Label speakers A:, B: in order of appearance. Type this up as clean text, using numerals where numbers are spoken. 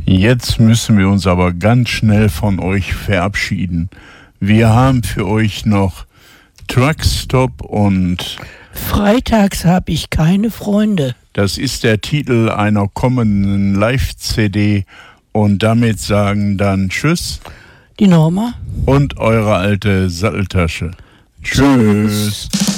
A: Jetzt müssen wir uns aber ganz schnell von euch verabschieden. Wir haben für euch noch Truckstop und
B: Freitags habe ich keine Freunde.
A: Das ist der Titel einer kommenden Live-CD und damit sagen dann Tschüss.
B: Die Norma
A: Und eure alte Satteltasche. Tschüss.